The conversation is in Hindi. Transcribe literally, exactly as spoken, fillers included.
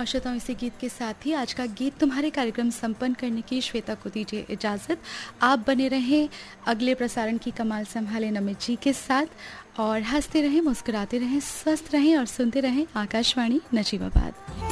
और श्रोताओं, इसी गीत के साथ ही आज का गीत तुम्हारे कार्यक्रम संपन्न करने की श्वेता को दीजिए इजाज़त। आप बने रहें अगले प्रसारण की कमाल संभाले नमित जी के साथ और हंसते रहें, मुस्कुराते रहें, स्वस्थ रहें और सुनते रहें आकाशवाणी नजीबाबाद।